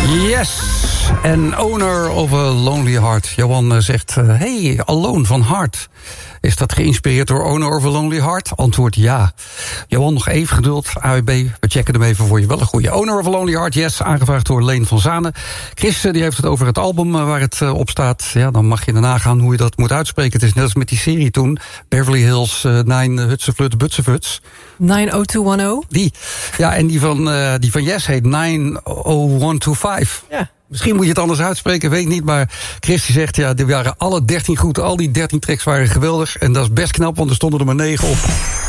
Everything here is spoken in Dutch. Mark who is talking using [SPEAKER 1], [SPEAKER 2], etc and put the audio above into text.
[SPEAKER 1] Yes, en Owner of a Lonely Heart. Johan zegt, hey, Alone van Heart. Is dat geïnspireerd door Owner of a Lonely Heart? Antwoord ja. Johan, nog even geduld. AWB, we checken hem even voor je. Wel een goede. Owner of a Lonely Heart, yes. Aangevraagd door Leen van Zanen. Chris die heeft het over het album waar het op staat. Ja, dan mag je daarna gaan hoe je dat moet uitspreken. Het is net als met die serie toen. Beverly Hills 9 Hutseflut Butsefuts.
[SPEAKER 2] 90210.
[SPEAKER 1] Die. Ja, en die van Yes heet 90125.
[SPEAKER 2] Ja.
[SPEAKER 1] Misschien moet je het anders uitspreken, weet ik niet. Maar Christy zegt, ja, die waren alle 13 goed. Al die 13 tracks waren geweldig. En dat is best knap, want er stonden er maar 9 op.